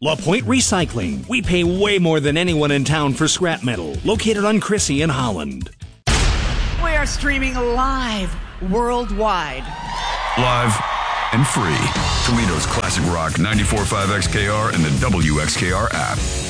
La Pointe Recycling. We pay way more than anyone in town for scrap metal. Located on Crissy in Holland. We are streaming live worldwide. Live and free. Toledo's classic rock 94.5 XKR and the WXKR app.